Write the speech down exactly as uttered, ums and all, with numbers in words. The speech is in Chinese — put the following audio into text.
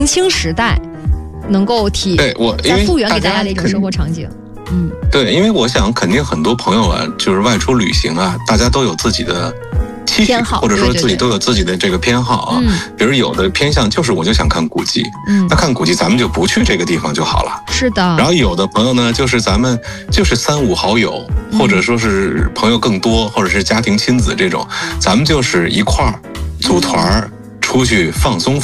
轻时代能够体对我再复原给大家的一种生活场景。嗯， 对，因为我想肯定很多朋友啊，就是外出旅行啊，大家都有自己的期许，或者说自己都有自己的这个偏好啊。 嗯， 比如有的偏向就是我就想看古迹， 嗯， 那看古迹咱们就不去这个地方就好了。 是的。 然后有的朋友呢，就是咱们就是三五好友， 嗯、 或者说是朋友更多，或者是家庭亲子这种，咱们就是一块儿组团儿出去放松。